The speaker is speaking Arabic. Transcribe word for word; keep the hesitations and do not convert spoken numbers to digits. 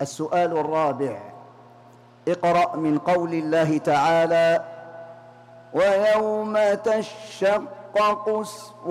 السؤال الرابع: اقرأ من قول الله تعالى: ويوم تشقق